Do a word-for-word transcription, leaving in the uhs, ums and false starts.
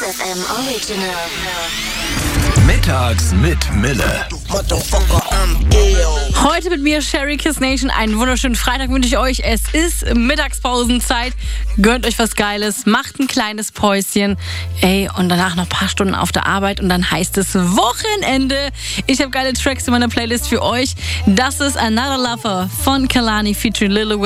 F M Original. Mittags mit Mille. Heute mit mir Sherry Kiss Nation. Einen wunderschönen Freitag wünsche ich euch. Es ist Mittagspausenzeit. Gönnt euch was Geiles, macht ein kleines Päuschen. Ey, und danach noch ein paar Stunden auf der Arbeit und dann heißt es Wochenende. Ich habe geile Tracks in meiner Playlist für euch. Das ist Another Lover von Kehlani featuring Lil Wayne.